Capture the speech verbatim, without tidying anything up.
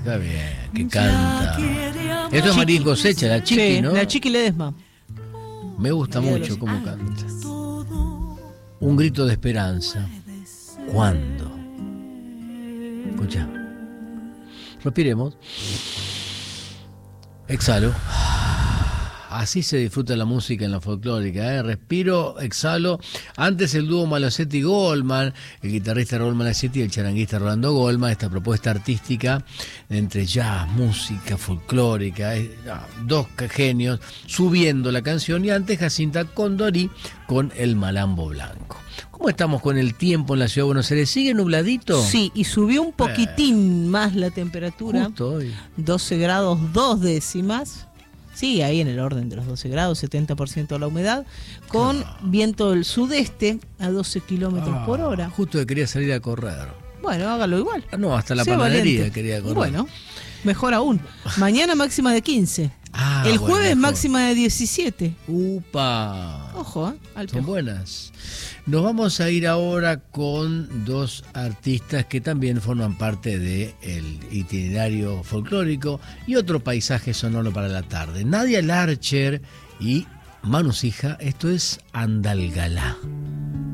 Está bien, que canta. Esto es María Cosecha, la Chiqui, sí, ¿no? La Chiqui Ledesma. Me gusta mucho cómo canta. Un grito de esperanza. ¿Cuándo? Escucha. Respiremos. Exhalo. Así se disfruta la música en la folclórica, ¿eh? Respiro, exhalo. Antes el dúo Malosetti Goldman, el guitarrista Raúl Malosetti y el charanguista Rolando Goldman, esta propuesta artística entre jazz, música folclórica, eh, dos genios subiendo la canción, y antes Jacinta Condori con El Malambo Blanco. ¿Cómo estamos con el tiempo en la ciudad de Buenos Aires? ¿Sigue nubladito? Sí, y subió un poquitín eh, más la temperatura. Justo hoy. doce grados dos décimas. Sí, ahí en el orden de los doce grados, setenta por ciento de la humedad, con ah. viento del sudeste a doce kilómetros ah, por hora. Justo que quería salir a correr. Bueno, hágalo igual. No, hasta la sea panadería valiente. Quería correr. Bueno, mejor aún. Mañana máxima de quince. Ah, el jueves bueno, máxima de diecisiete. Upa. Ojo, ¿eh? Al Son buenas. Nos vamos a ir ahora con dos artistas que también forman parte del itinerario folclórico y otro paisaje sonoro para la tarde. Nadia Larcher y Manu Sija, esto es Andalgalá.